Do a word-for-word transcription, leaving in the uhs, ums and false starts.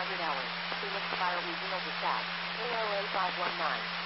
hundred hours. Phoenix Fire Regional Dispatch. A O A five one nine.